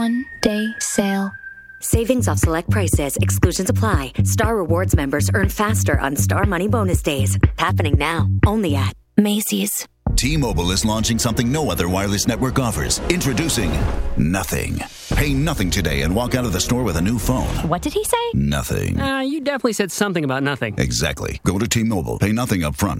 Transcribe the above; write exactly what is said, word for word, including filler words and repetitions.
One day sale. Savings off select prices. Exclusions apply. Star Rewards members earn faster on Star Money Bonus Days. Happening now. Only at Macy's. T-Mobile is launching something no other wireless network offers. Introducing Nothing. Pay nothing today and walk out of the store with a new phone. What did he say? Nothing. Uh, you definitely said something about nothing. Exactly. Go to T-Mobile. Pay nothing up front.